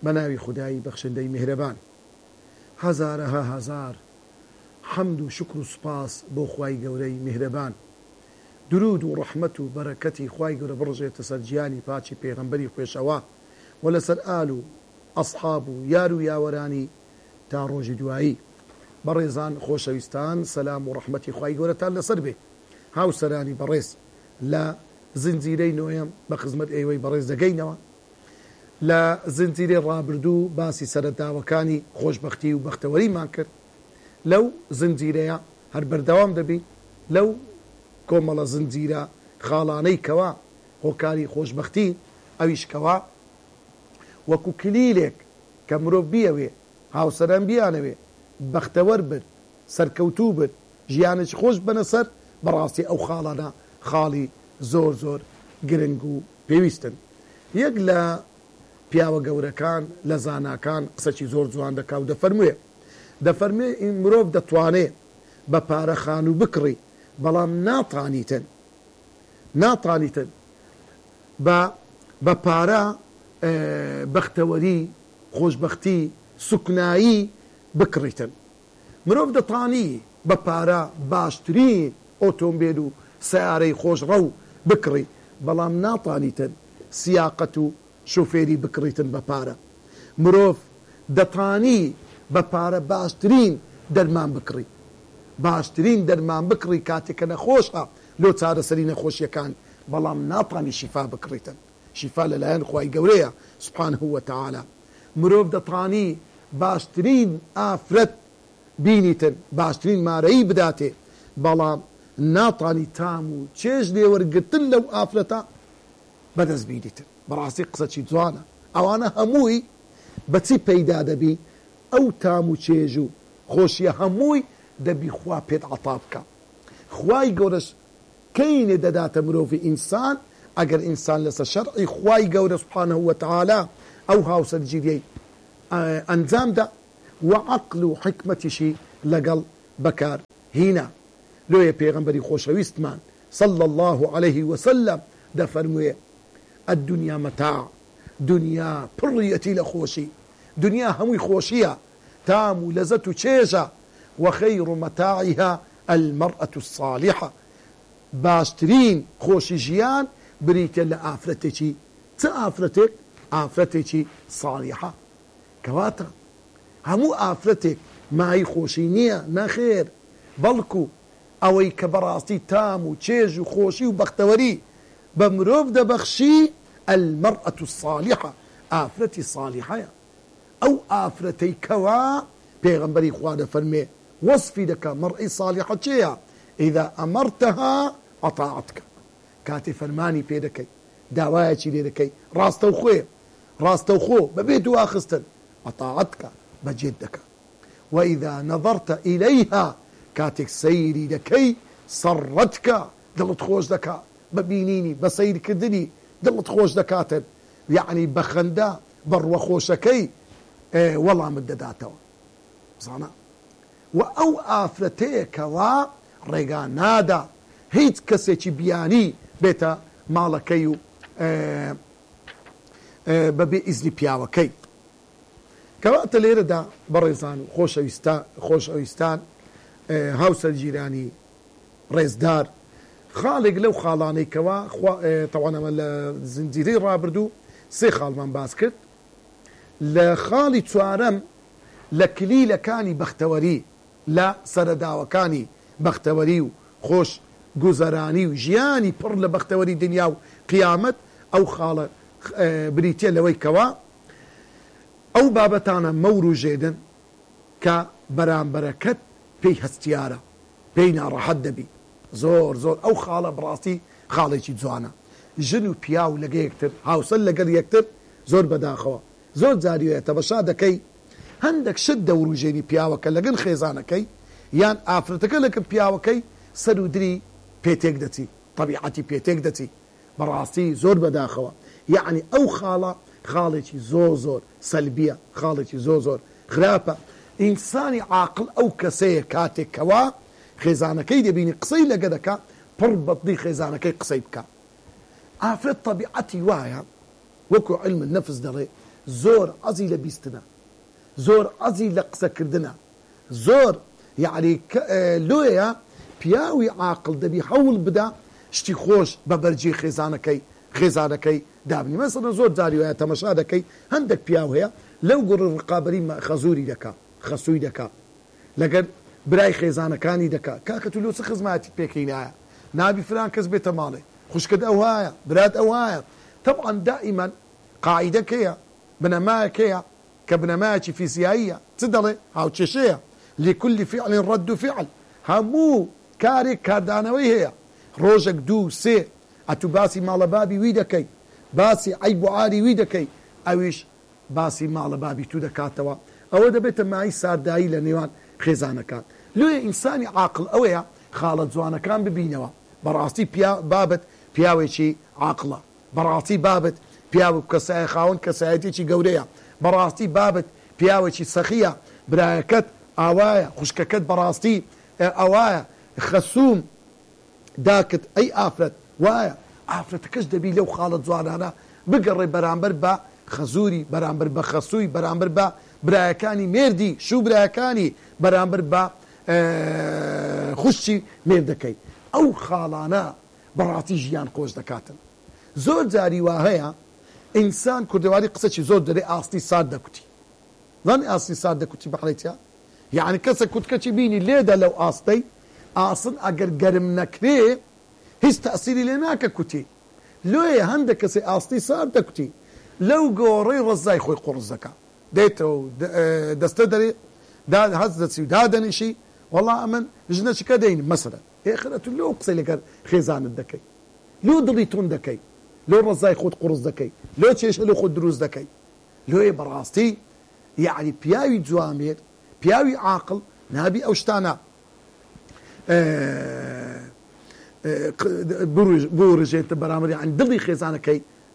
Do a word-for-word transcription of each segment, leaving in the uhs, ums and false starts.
بەناوی خودایی بەخشندەی میهرەبان. هەزارەها هەزار حەمد و شکر و سوپاس بۆ خوای گەورەی میهرەبان. درود و ڕەحمەت و بەرەکەتی خوای گەورە بڕژێتە سەر گیانی پاچی پێغەمبەری خوێشەوە و لەسەر ئال و ئەسحاب و یار و یاوەرانی تا ڕۆژی دوایی. بەڕێزان خۆشەویستان، سەلام و ڕەحمەتی خوای گەورەتان لەسەر بێ. هاوسەرانی بەڕێز، لە زنجیرەی نۆیەم بە خزمەت ئێوەی بەڕێز دەگەینەوە. لە زنجیرەی ڕابردوو باسی سەرەتاوەکانی خۆشبەختی و بەختەوەریمان کرد. لەو زنجیرەیە هەر بەردەوام دەبین لەو کۆمەڵە زنجیرە خاڵانەی کەوا هۆکاری خۆشبەختی ئەویش کەوا وەکو کلیلێک کە مرۆڤ بیەوێ هاوسەران بیانەوێ بەختەوەر بن، سەرکەوتوو بن، ژیانێکی خۆش بنە سەر، بەڕاستی ئەو خاڵانە خاڵی زۆر زۆر گرنگ و پێویستن. یەک لە پیاوە گەورەکان لە زاناکان قسەی زۆر جوان دەکا و دەفەرموویە دەفەرمێ مرۆڤ دەتوانێت بە پارە خان و بکڕی، بەڵام ناتانیتن ناتانیتن بە پارە بەختەوەری، خۆشبەختی، سوکنایی بکڕیتن. مرۆڤ دەتانی بە پارە باشترین ئۆتۆمبیل و سیارەی خۆشڕە و بکڕی، بەڵام ناتانیتن سیاقەت و شوفێری بکڕیتن بە پارە. مرۆڤ دەتانی بە پارە باشترین دەرمان بکڕی، باشترین دەرمان بکڕی کاتێکە نەخۆشە لۆ چارەسەری نەخۆشیەکان، بەڵام ناتانی شیفا بکڕیتن. شیفا لەلایەن خوای گەورەیە سوبحانەهو وەتەعالا. مرۆڤ دەتانی باشترین ئافرەت بینیتن، باشترین مارەیی بداتێ، بەڵام ناتانی تام و چێژ لێوەرگرتن لەو ئافرەتە بەدەست بینیتن. بەڕاستی قسەی جوانە. ئەوانە هەمووی بەچی پەیدا دەبی؟ ئەو تام و چێژ و خۆشیە هەمووی دەبی خوا پێت عەتا بکە. خوای گەورەش کەینێ دەداتە مرۆڤی ئینسان ئەگەر ئینسان لەسەر شەرعی خوای گەورە سوبحانەهو وەتەعالا ئەو هاوسەرگیریەی ئەنجامدا و عەقل و حکمەتیشی لەگەڵ بەکار هینا. لۆیە پێغەمبەری خۆشەویستمان صلى الله عليه وسلم دەفەرموویە الدنيا متاع، دنیا پڕیەتی لە خۆشی، دنیا هەمووی خۆشیە، تام و لەزەت و چێژە، وخير متاعها المرأة الصالحة. باشترین خۆشی ژیان بریتە لە ئافرەتێکی چ ئافرەتێک؟ ئافرەتێکی صالحە. کەواتە هەموو ئافرەتێک مای خۆشی نییە، نەخێر، بەڵکو ئەوەی کە بەڕاستی تام و چێژ و خۆشی و بەختەوەری بە مرۆڤ دەبەخشی المرأة الصالحة، ئافرەتی صالحەیە. ئەو ئافرەتەی کەوا پێغەمبەری خوا دەفەرمێ وەصفی دەکا مەرئی صالحە چێیە؟ ئیذا ئەمەرتەها ئەطاعەتکە. کاتێ فەرمانی پێ دەکەی، داوایەکی لێ دەکەی، ڕاستەوخۆ ڕاستەوخۆ بەبێ دواخستن، ئەطاعەتکە بەجێت دەکە. وئیذا نەظەرتە ئیلەیها، کاتێک سەیری دەکەی، سەڕەتکە دڵت خۆش دەکا، ببینینی بە سەیرکردنی دڵت خۆش دەکاتن، یعنی بە خەندە بە ڕوەخۆشەکەی وەڵامت دەداتەوە. زانە و ئەو ئافرەتەیەکەوە ڕێگا نادا هیچ کەسێکی بیانی بێتە ماڵەکەی و بەبێ ئیزنی پیاوەکەی. کەواتە لێرەدا بەڕێزان و خۆشەویستان، هاوسەرگیرانی ڕێزدار، خاڵێک لەو خاڵانەی کەوا تەوانەمە لە زنجیرەی ڕابردوو سێ خاڵمان باس کرد. لە خاڵی چوارەم لە کلیلەکانی بەختەوەری، لە سەرەداوەکانی بەختەوەری و خۆش گوزەرانی و ژیانی پڕ لە بەختەوەری دنیا و قیامەت، ئەو خاڵە بریتە لەوەی کەوا ئەو بابەتانە مەوروژێدن کە بەرامبەرەکەت پێی هەستیارە، پێی ناڕەحەت دەبی. زۆر زۆر ئەو خاڵە بڕاستی خاڵێکی جوانە. ژن و پیا و لەگە یەکتر، هاوسەر لەگەڵ یەکتر زۆر بەداخەوە. زۆر جاریوەیە تەماشا دەکەی هەندێک شت دەوروژێنی پیاوەکە لەگەن خێزانەکەی یان ئافرەتەکە لەگەن پیاوەکەی، سەر و دری پێتێک دەچی، طەبیعەتی پێتێک دەچی. بەڕاستی زۆر بەداخەوە. یعنی ئەو خاڵە خاڵێکی زۆر زۆر سەلبیە، خاڵێکی زۆر زۆر خراپە. ئینسانی عاقڵ ئەو کەسەیە کاتێکەوە خێزانەکەی دەبینی قسەی لەگە دەکا، پڕ بەدڵی خێزانەکەی قسەی بکە. ئافرەت طەبیعەتی وایە، وەکو علم النەفس دەڵێ، زۆر عەزی لە بیستنە، زۆر عەزی لە قسەکردنە، زۆر یعنی لۆیە پیاوی عاقڵ دەبی هەوڵ بدا شتی خۆش بە بەرجی خێزانەکەی خێزانەکەی دابنی. مەسەڵەن زۆر جاری وایە تەمەشا دەکەی هەندێک پیاو هەیە لەو گوڕ ڕقابەری خەزوری دەکا خەسووی دەکا لەگەر برای خێزانەکانی دەکا کاکە تو لۆ چ خزماتی پێکەی نایە نابی فران کەس بێتە ماڵێ خوشکت ئەو وایە برات ئەو وایە. طبعا دائما قاعدەکەیە بنەمایەکەیە کە بنەمایەکی فیزیاییە چ دەڵێ هاوچێشەیە لكل فعل رد فعل هەموو کارێک کاردانەوەی هەیە ڕۆژێک دوو سێ ئەتو باسی ماڵە بابی وی دەکەی باسی عیب و عاری وی دەکەی ئەویش باسی ماڵە بابی تو دەکاتەوە ئەوە دەبێتە مای ساردایی لە نێوان خێزانەکان. لێ ئینسانی عاقڵ ئەوەیە خاڵە جوانەکان ببینەوە بەڕاستی بابەت پیاوێکی عاقڵە بەڕاستی بابەت پیاو کەسایە خاوەن کەسایەتێکی گەورەیە بەڕاستی بابەت پیاوێکی سەخیە برایەکەت ئاوایە خوشکەکەت بەڕاستی ئەوایە خەسووم داکت ئەی ئافرەت وایە ئافرەتەکەش دەبی لەو خاڵە جوانانە بگەڕێ بەرامبەر بە خەزوری بەرامبەر بە خەسووی بەرامبەر بە برایەکانی مێردی شوو برایەکانی بەرامبەر بە خوشتی مێردەکەی ئەو خاڵانە بەڕاستی ژیان خۆش دەکاتن. زۆر جاری وا هەیە ئینسان کوردەواری قسەی زۆر دەرێ ئاستی سارد دەکوتی زانی ئاستی سارد دەکوتی بەحڵێتیا یعنی کەسە کوتکەچی بینی لێدە لەو ئاستەی ئاسن ئەگەر گەرم نەکرێ هیچ تەسیری لێ ناکە کوتی لێیە هەندێک کەسی ئاستی سارد دەکوتی لەو گۆڕەی ڕزای خۆی قوڕز دەکا دێتەوە دەستە دەرێ هەز دەچی و دادەنیشی وەڵا ئەمن ژنەچکە دەین مەسەرە ئێخرەت لەو قسەی لەگەر خێزانت دەکەی لۆ دڵی تون دەکەی لۆ ڕزای خۆت قوڕز دەکەی لۆ چێشە لە خۆت دروست دەکەی لۆیە بەڕاستی یعنی پیاوی جوامێر پیاوی عاقڵ نابی ئەو شتانە بۆ ڕژێتە بەرامبەر یعنی دڵی خێزانەکەی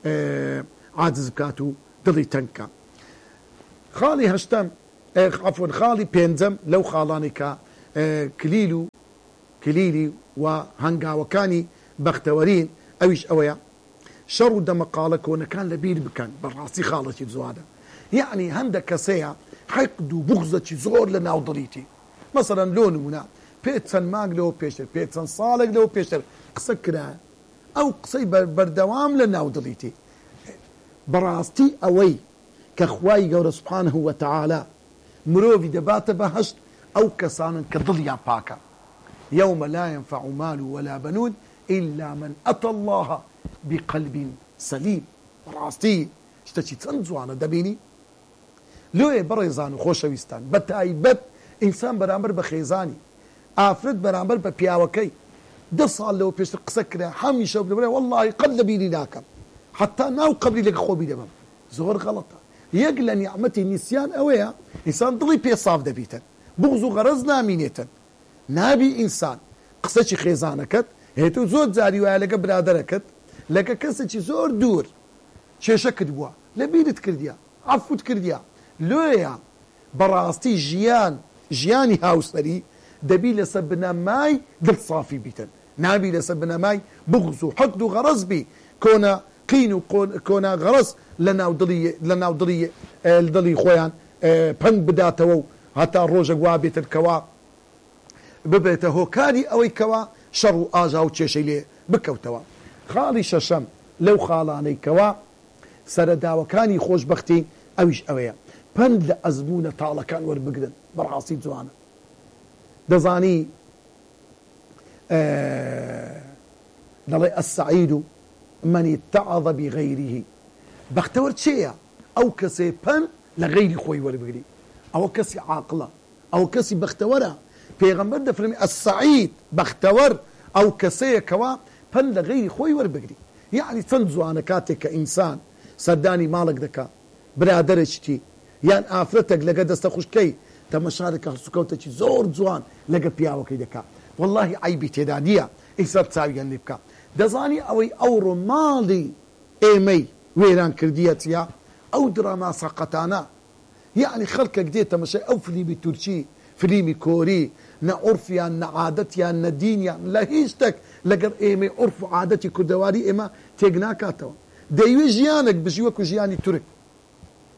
عاجز بکات و دڵی تەنگکە. خاڵی هەشتەم عەفوەن خاڵی پێنجەم لەو خاڵانی کە کلیل و کلیلی و هەنگاوەکانی بەختەوەرین ئەویش ئەوەیە شەڕ و دەمەقاڵە کۆنەکان لە بیر بکەن بەڕاستی خاڵێکی جوانە یعنی هەندێک کەسەیە حەقد و بوغزەکی زۆر لە ناو دڵیتی مەسەڵەن لۆ نمونە پێ چەند مانگ لەوە پێشتر پێ چەند ساڵێک لەوە پێشتر قسە کرایە ئەو قسەی بەردەوام لە ناو دڵیتی بەڕاستی ئەوەی کە خوای گەورە سوبحانه وتەعالا مرۆڤی دەباتە بەهەشت ئەو کەسانن کە دڵیان پاکە يوم لا ينفع مال ولا بنون إلا من أتى الله بقلب سليم. بەڕاستی شتێکی چەند جوانە دەبینی لۆیە بەڕێزان و خۆشەویستان بە تایبەت ئینسان بەرامبەر بە خێزانی ئافرەت بەرامبەر بە پیاوەکەی دە ساڵ لەوە پێشتر قسە کرا هەمیشە بڵێ وەڵڵاهی قەت لە بیری ناکەم حتا ناو قەبری لەگە خۆبی دەبم زۆر غەڵەتە. یەک لە نیعمەتی نیسیان ئەوەیە ئینسان دڵی پێ ساف دەبیتن بغز و غەرەز نامینێتن نابی ئینسان قسەی خێزانەکەت هێت و زۆر جاری وایە لەگە برادەرەکەت لەگە کەسێکی زۆر دوور کێشە کردبووە لە بیرت کردیا عەفوت کردیا لۆیە بەڕاستی ژیان ژیانی هاوسەری دەبی لەسەر بنەمای دڵسافی بیتن نابی لەسەر بنەمای بغز و حەقد و غەرەز بی کۆنە قین و کۆنە غەرەز لە ناو دڵی خۆیان پەنگ بداتەوە و هەتا ڕۆژێک وا بێتن کەوا ببێتە هۆکاری ئەوەی کەوا شەڕ و ئاژا و کێشەی لێ بکەوتەوە. خاڵی شەشەم لەو خاڵانەی کەوا سەرەداوەکانی خۆشبەختی ئەویش ئەوەیە پند لە ئەزمونە تاڵەکان وەربگرن بەڕاستی جوانە. دەزانی دەڵێ ئەسسەعید و من اتعظ بغیره بەختەوەر چێیە ئەو کەسێ پند لە غەیری خۆی وەربگری ئەوە کەسی عاقڵە ئەو کەسی بەختەوەرە پێغەمبەر دەفەرمێ ئەسسەعید بەختەوەر ئەو کەسەیە کەوا پند لە غەیری خۆی وەربگری یعنی چەند جوانە کاتێک کە ئینسان سەردانی ماڵک دەکا برادەرێکی یان ئافرەتێک لەگە دەستە خوشکەی تەمەشارێکە هەسوکەوتێکی زۆر جوان لەگە پیاوەکەی دەکا وەڵڵاهی عیبی تێدا نییە ئینسان چاویان لێ بکە. دەزانی ئەوەی ئەو ڕۆماڵی ئێمەی وێران کردیە چیا ئەو دراما سەقەتانە یعنی خەڵکێک دێت تەمەشای ئەو فلیمی تورکی فلیمی کۆری نە عورفیان نە عادەتیان نە دینیان لە هیچ شتێک لەگەر ئێمەی عورف و عادەتی کوردەواری ئێمە تێک ناکاتەوە دەیوێ ژیانێک بژی وەکو ژیانی تورک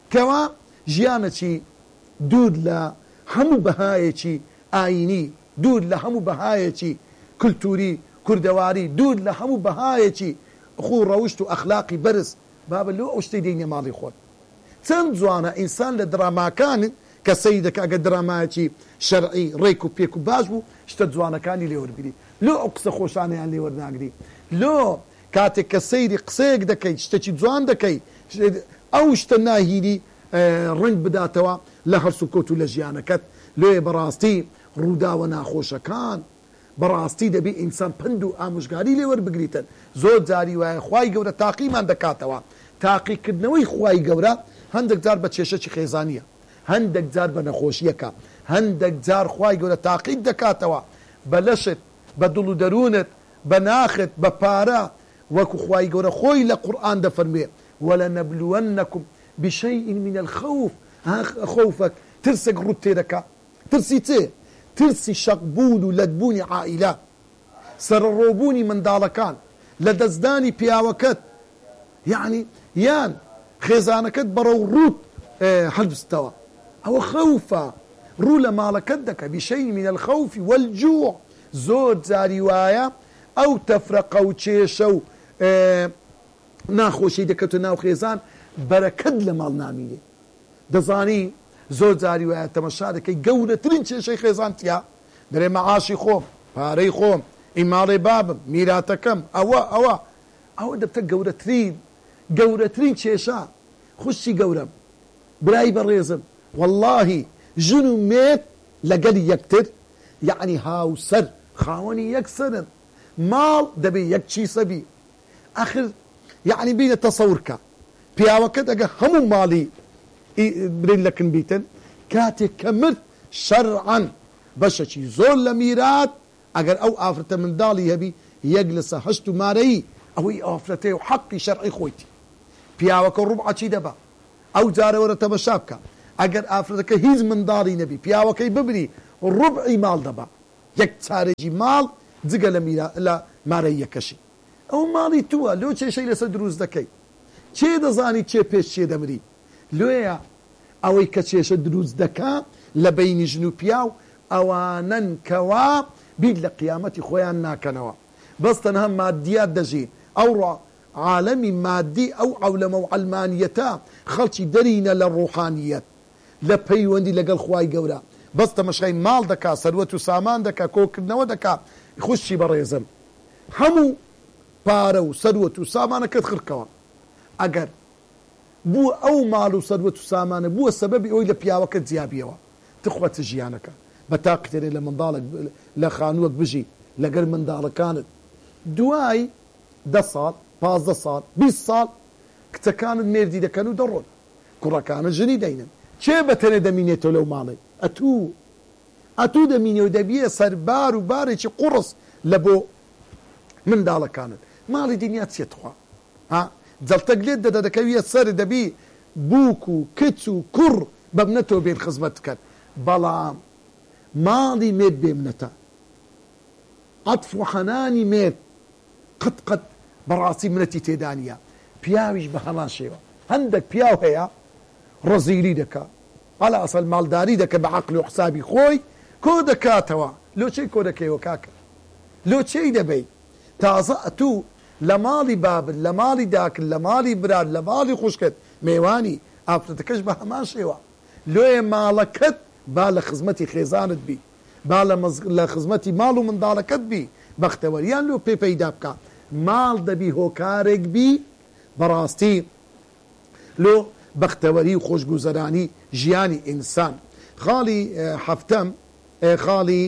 کەوا ژیانەکی دوور لە هەموو بەهایەکی ئاینی، دوور لە هەموو بەهایەکی کولتوری کوردەواری، دوور لە هەموو بەهایەکی خو ڕەوشت و ئەخلاقی بەرز، بابە لۆ ئەو شتەی دەینە ماڵی خۆت. چەند جوانە ئینسان لە دراماکان کە سەی دەکا ئەگە درامایەکی شەرعی ڕێک و پێک و باش بوو شتە جوانەکانی لێوەرگری، لۆ ئەو قسە خۆشانیان لێوەرناگری، لۆ کاتێک کە سەیری قسەیەک دەکەیت شتێکی جوان دەکەیت ئەو شتە ناهیری ڕنگ بداتەوە لە هەرس و کەوت و لە ژیانەکەت. لێ بەڕاستی ڕووداوە ناخۆشەکان بەڕاستی دەبێت ئینسان پند و ئامۆژگاری لێوەربگریتن. زۆر جاری وایە خوای گەورە تاقیمان دەکاتەوە. تاقیکردنەوەی خوای گەورە هەندێک جار بە کێشەی خێزانیە، هەندێک جار بە نەخۆشیەکە، هەندێک جار خوای گەورە تاقیت دەکاتەوە بە لەشت، بە دڵ و دەروونت، بە ناخت، بە پارە، وەکو خوای گەورە خۆی لە قورئان دەفەرمێ وەلەنەبلوەنەکم بشەیء من الخەوف. خەوفەک ترسێک ڕوت تێدەکا. ترسی چێ؟ ترسی شەقبوون و لەدبوونی عائیلە، سەرڕۆبوونی منداڵەکان، لە دەستدانی پیاوەکەت، یعنی یان خێزانەکەت بەڕەو ڕوت هەڵبستەوە، ئەوە خەوفە، ڕوو لە ماڵەکەت دەکە. بشەیء من الخەوف والجوع. زۆر جاری وایە ئەو تەفرەقە و کێشە و ناخۆشی دەکەوتە ناو خێزان بەرەکەت لە ماڵ نامینێ. دەزانی زۆر جاری وایە تەمەشا دەکەی گەورەترین کێشەی خێزانتیا دەرێ مەعاشی خۆم، پارەی خۆم، ئیماڵی بابم، میراتەکەم، ئەوە ئەوە ئەوە دەبتە گەورەترین گەورەترین کێشە. خوشتی گەورەم، برای بەڕێزم، واللهی ژن و مێت لەگەلی یەکتر یعنی هاوسەر خاوەنی یەکسەرن، ماڵ دەبێ یەک چیسەبی. ئاخر یعنی بینە تەسەورکە پیاوەکەت ئەگە هەموو ماڵی برین لەکن بیتن، کاتێک کە مرد شەرعەن بەشەکی زۆر لە میرات ئەگەر ئەو ئافرەتە منداڵی هەبی یەک لەسە هەشت و مارەیی ئەوەی ئافرەتەیە و حەقی شەرعی خۆیتی. پیاوەکە ڕوبعەچی دەبا، ئەو جارەوەرە تەمەشا بکە. ئەگەر ئافرەتەکە هیچ منداڵی نەبی پیاوەکەی ببری ڕوبعی ماڵ دەبا، یەک چارەجی ماڵ جگە لە مارەی یەکەشی. ئەو ماڵی تووە، لۆ چێشەی لەسەر دروست دەکەی، چێ دەزانی چێ پێش چێ دەمری. لێیە ئەوەی کە چێشە دروست دەکا لە بەینی ژن و پیاو ئەوانن کەوا بیر لە قیامەتی خۆیان ناکەنەوە، بەس تەنها مادیات دەژین. ئەو عالەمی مادی ئەو عەولەمە و عەلمانیەتە خەڵکی دەرینە لە ڕوحانیەت، لە پەیوەندی لەگەڵ خوای گەورە، بەس تەمەشای ماڵ دەکا، سەروەت و سامان دەکا، کۆکردنەوە دەکا. خوشتی بەڕێزم، هەموو پارە و سەروەت و سامانەکەت خڕکەوە. ئەگەر بوو ئەو ماڵ و سەروەت و سامانە بووە سەبەبی ئەوی لە پیاوەکەت جیابیەوە، تخوەتە ژیانەکە بە تاقتێنێ لە منداڵک لە خانووەک بژی لەگەر منداڵەکانت. دوای دە ساڵ، پازدە ساڵ، بیست ساڵ کچەکانت مێردی دەکەن و دەڕۆن، کوڕەکانت ژنی دەینن. چێ بەتەنێ دەمینێتەوە لەو ماڵی؟ ئەتوو ئەتوو دەمینێ و دەبیە سەربار و بارێکی قوڕس لە بۆ منداڵەکانت. ماڵی دنیا چێتخوا جەڵتەک لێت دەدە دەکەویە سەر دەبی بووک و کچ و کوڕ بەبنەتەوە بێن خزمەت کرد. بەڵام ماڵی مێت بێمنەتە، عەتف و حەنانی مێت قەت قەت بەڕاستی منەتی تێدانە. پیاویش بە هەمان شێوە. هەندێک پیاو هەیە ڕەزیلی دەکا، ئەلا ئەسەل ماڵداری دەکە بە عەقل و حسابی خۆی کۆ دەکاتەوە. لۆ چی کۆ دەکەیەوە کاکە؟ لۆ چی دەبەی؟ تازە ئەتوو لە ماڵی بابل، لە ماڵی داکن، لە ماڵی براد، لە ماڵی خوشکت میوانی ئافرەتەکەش بە هەمان شێوە. لۆیە ماڵەکەت با لە خزمەتی خێزانت بی، با لە خزمەتی ماڵ و منداڵەکەت بی، بەختەوەریان لۆ پێ پەیدا بکە. ماڵ دەبی هۆکارێک بی بەڕاستی لۆ بەختەوەری و خۆشگوزەرانی ژیانی ئینسان. خاڵی هەفتەم خاڵی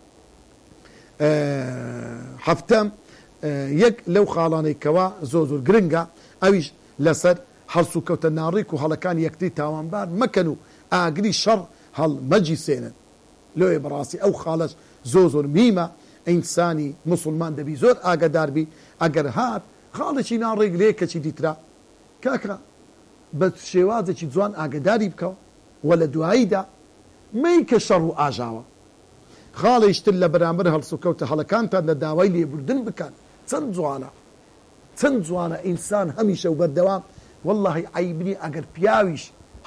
هەفتەم یەک لەو خاڵانەی کەوا زۆر زۆر گرنگە، ئەویش لەسەر هەڵس و کەوتە ناڕێک و هەڵەکانی یەکتری تاوانبار مەکەن و ئاگری شەڕ هەڵمەجی سێنن. لۆیە بەڕاستی ئەو خاڵەش زۆر زۆر میمە. ئینسانی موسڵمان دەبی زۆر ئاگادار بی. ئەگەر هات خاڵێکی ناڕێک لێ کەچی دیترا کاکە بە شێوازێکی جوان ئاگداری بکەوە و لە دواییدا مەی کە شەڕ و ئاژاوە خاڵیشتر لە بەرامبەر هەڵس و کەوتە هەڵەکانتان لە داوای لێبوردن بکەن. چەند جوانە چەند جوانە ئینسان هەمیشە و بەردەوام. واللهی عیبنی ئەگەر پیاویش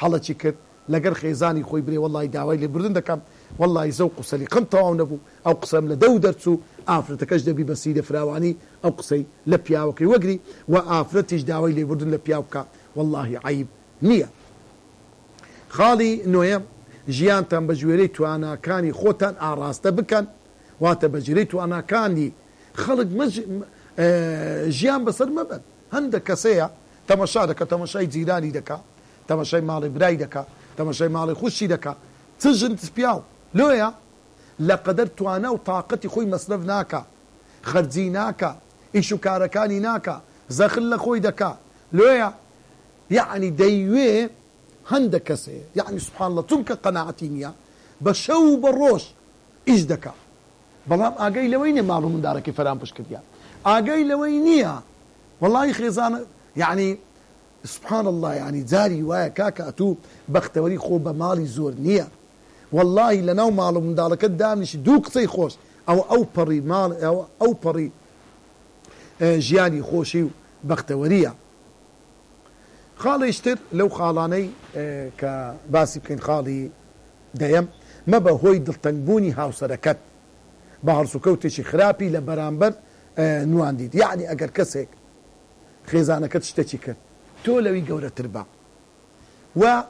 هەڵەچی کرد لەگەر خێزانی خۆی برێ وەڵی داوای لێبوردن دەکەم وەڵی زەوق و سەلیقەم تەواو نەبوو ئەو قسەم لە دەو دەرچوو ئافرەتەکەش دەبی بە سیرە فراوانی ئەو قسەی لە پیاوەکەی وەگری و ئافرەتیش داوای لێبوردن لە پیاو بکە وەڵی عیب نییە. خاڵی نوێیەم ژیانتان بە ژوێرەی تواناکانی خۆتان ئاڕاستە بکەن واتە بەجێرەی تواناکانی خەڵک ژیان بەسەر مەبەن. هەندێک کەسەیە تەمەشا دەکە تەمەشای جیرانی دەکا تەمەشای ماڵی برای دەکا تەمەشای ماڵی خوشی دەکا چژن پیاو لۆیە لەقەدەر توانە و تااقەتی خۆی مەسرف ناکە خەرجی ناکە ئیش و کارەکانی ناکە زەخل لە خۆی دەکا لۆیە یعنی دەیوێ هەندێک کەسەیە یعنی سوبحان الله چونکە قەناعەتی نییە بە شەو بە ڕۆژ ئیش دەکا بەڵام ئاگەی لەوەی نیە ماڵ و منداڵەکەی فەرام پشت کردیە ئاگەی لەوەی نییە وەڵی خێزانە یعنی سبحان الله يعني جاري وایە کاکە ئەتوو بەختەوەری خۆ بە ماڵی زۆر نییە والله لەناو ماڵ و منداڵەکەت دامنیشی دوو قسەی خۆش ئەو ئەو پەڕی ماڵ ئەو پەڕی ژیانی خۆشی و بەختەوەریە. خاڵیشتر لەو خاڵانەی کە باسی بکەین خاڵی دەیەم مەبە هۆی دڵتەنگبوونی هاوسەرەکەت بە هەڵسوکەوتێکی خراپی لە بەرامبەر نواندیت. یعنی ئەگەر کەسێک خێزانەکەت شتێکی کرد تۆ لەوی گەورەتر بە و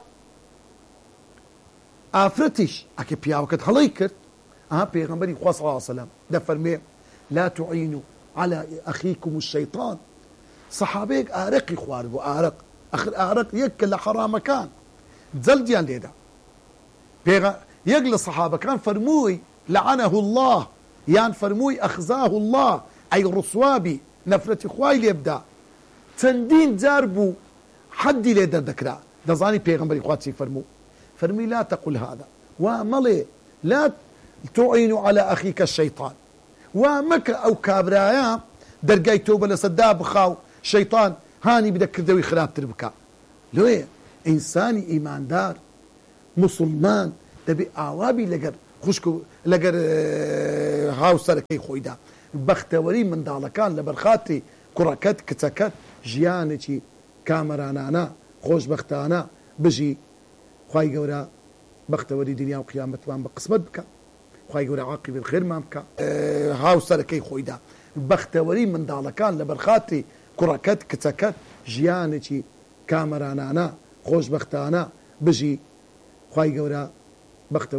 ئافرەتیش ئەکە پیاوەکەت هەڵەی کرد ئەها پێغەمبەری خوا صلی الله علیه وسلم دەفەرمێ لا تعینوا على ئەخیکم الشەیطان. سەحابەیەک ئارەقی خوارد بۆ ئارەق ئەخر ئارەق یەکە لە حەرامەکان جەلدیان لێدا یەک لە سەحابەکان فەرمووی لعنه الله یان فەرمووی ئەخزاه الله ئەی ڕسوابی نەفرەتی خوای لێبدا چەندین جار بوو حەدی لێ دەردەکرا. دەزانی پێغەمبەری خوا چی فەرموو فەرمی لا تقل هذا وا مەڵێ لا تعین على ئەخیکە الشەیطان وا مەکە ئەو کابرایە دەرگای تۆ بە لەسەردا بخاو شەیطان هانی بدە کردەوەی خراپتر بکە. لێیە ئینسانی ئیماندار مسلمان دەبێ ئاوابی لەگەر خوشک و لەگەر هاوسەرەکەی خۆیدا بەختەوەری منداڵەکان لە بەرخاتی کوڕەکەت کچەکەت ژیانێکی کامەرانانە خۆشبەختانە بژی خوای گەورە بەختەوەری دنیا و قیامەتمان بە قسمت بکە خوای گەورە عاقبەی خێرمان بکە هاوسەرەکەی خۆیدا بەختەوەری منداڵەکان لە بەرخاتی کوڕەکەت کچەکەت ژیانێکی کامەرانانە خۆشبەختانە بژی خوای گەورە بەختەوەری